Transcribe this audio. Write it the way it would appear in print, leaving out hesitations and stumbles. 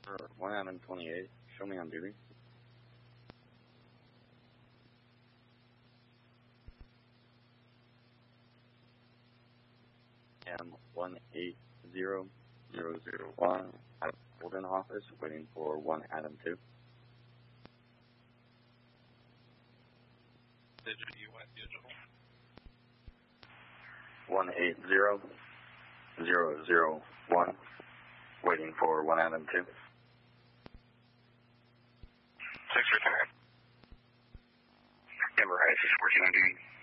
1 Adam 28, show me on duty. I'm 180001 at Golden office, waiting for 1 Adam 2. Digit, you went digital. 180001, waiting for 1 Adam 2. 6 return. Denver Isis, working on duty.